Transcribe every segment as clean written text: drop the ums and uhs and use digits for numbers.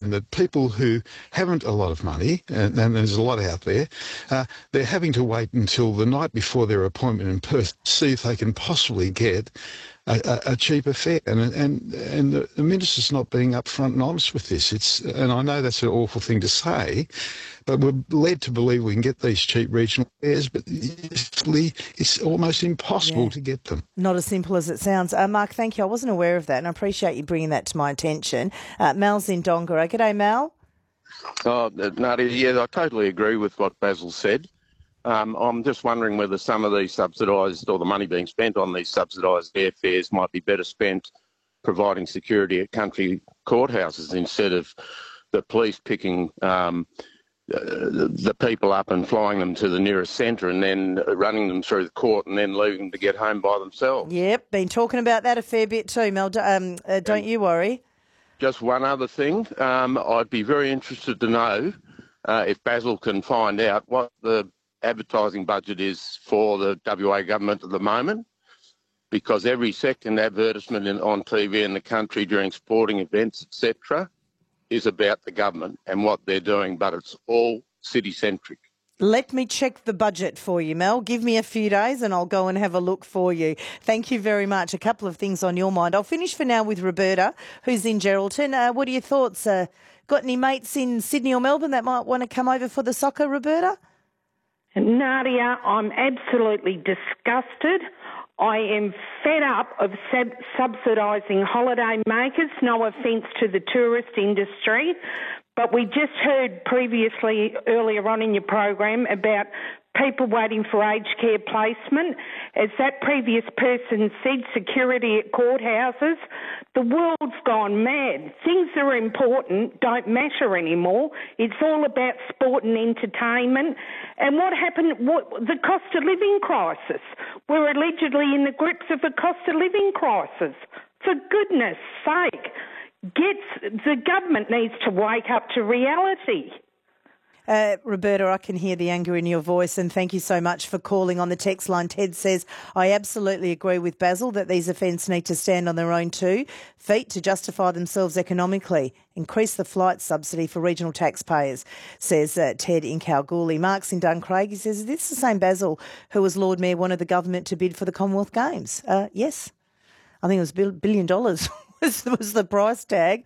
and that people who haven't a lot of money, and there's a lot out there, they're having to wait until the night before their appointment in Perth to see if they can possibly get a cheaper fare. And the minister's not being upfront and honest with this. And I know that's an awful thing to say, but we're led to believe we can get these cheap regional fares, but it's almost impossible to get them. Not as simple as it sounds. Mark, thank you. I wasn't aware of that, and I appreciate you bringing that to my attention. Mel's in Dongara. G'day, Mel. Nadia, yeah, I totally agree with what Basil said. I'm just wondering whether some of these subsidised, or the money being spent on these subsidised airfares, might be better spent providing security at country courthouses instead of the police picking the people up and flying them to the nearest centre and then running them through the court and then leaving them to get home by themselves. Yep, been talking about that a fair bit too, Mel. Don't you worry. Just one other thing. I'd be very interested to know if Basil can find out what the advertising budget is for the WA government at the moment, because every second advertisement on TV in the country during sporting events, etc., is about the government and what they're doing, but it's all city-centric. Let me check the budget for you, Mel. Give me a few days and I'll go and have a look for you. Thank you very much. A couple of things on your mind. I'll finish for now with Roberta, who's in Geraldton. What are your thoughts? Got any mates in Sydney or Melbourne that might want to come over for the soccer, Roberta? Nadia, I'm absolutely disgusted. I am fed up of subsidising holiday makers, no offence to the tourist industry, but we just heard previously, earlier on in your program, about people waiting for aged care placement. As that previous person said, security at courthouses, the world's gone mad. Things that are important don't matter anymore. It's all about sport and entertainment. And what happened, the cost of living crisis. We're allegedly in the grips of a cost of living crisis. For goodness sake, the government needs to wake up to reality. Roberta, I can hear the anger in your voice, and thank you so much for calling on the text line. Ted says, I absolutely agree with Basil that these offenders need to stand on their own 2 feet to justify themselves economically. Increase the flight subsidy for regional taxpayers, says Ted in Kalgoorlie. Mark's in Duncraig. He says, is this the same Basil who, as Lord Mayor, wanted the government to bid for the Commonwealth Games? Yes. I think it was $1 billion was the price tag.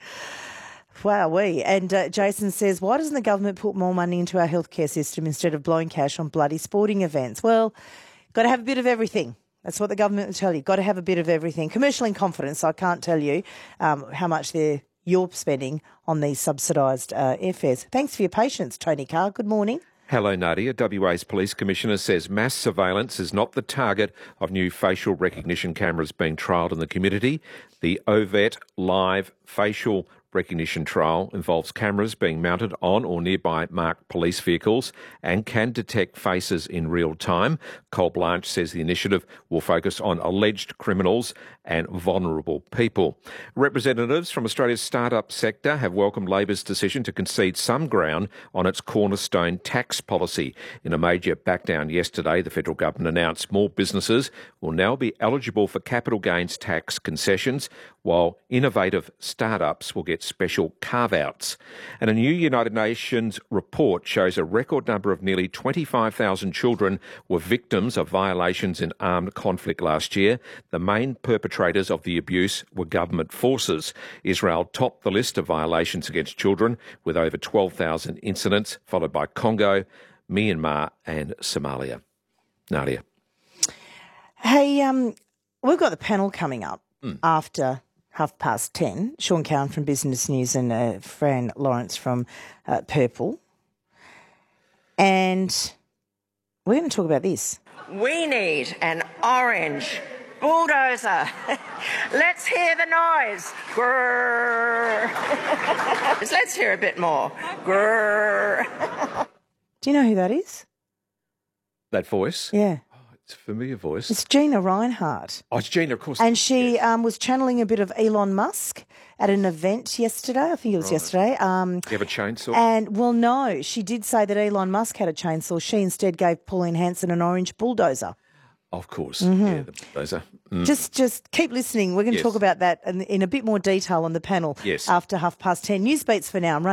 Wowee. And Jason says, why doesn't the government put more money into our healthcare system instead of blowing cash on bloody sporting events? Well, got to have a bit of everything. That's what the government will tell you. Got to have a bit of everything. Commercial in confidence, I can't tell you how much you're spending on these subsidised airfares. Thanks for your patience, Tony Carr. Good morning. Hello, Nadia. WA's Police Commissioner says mass surveillance is not the target of new facial recognition cameras being trialled in the community. The OVET Live Facial Recognition trial involves cameras being mounted on or nearby marked police vehicles and can detect faces in real time. Col Blanche says the initiative will focus on alleged criminals and vulnerable people. Representatives from Australia's start-up sector have welcomed Labor's decision to concede some ground on its cornerstone tax policy. In a major backdown yesterday, the federal government announced small businesses will now be eligible for capital gains tax concessions, while innovative start-ups will get special carve-outs. And a new United Nations report shows a record number of nearly 25,000 children were victims of violations in armed conflict last year. The main perpetrators of the abuse were government forces. Israel topped the list of violations against children with over 12,000 incidents, followed by Congo, Myanmar and Somalia. Nadia. Hey, we've got the panel coming up after 10:30. Sean Cowan from Business News and Fran Lawrence from Purple. And we're going to talk about this. We need an orange bulldozer. Let's hear the noise. Grrr. Let's hear a bit more. Grrr. Do you know who that is? That voice? Yeah. It's a familiar voice. It's Gina Reinhardt. Oh, it's Gina, of course. And she was channeling a bit of Elon Musk at an event yesterday. I think it was yesterday. You have a chainsaw? And, well, no, she did say that Elon Musk had a chainsaw. She instead gave Pauline Hanson an orange bulldozer. Of course. Yeah, the bulldozer. Just keep listening. We're going to talk about that in a bit more detail on the panel after 10:30. News beats for now. I'm running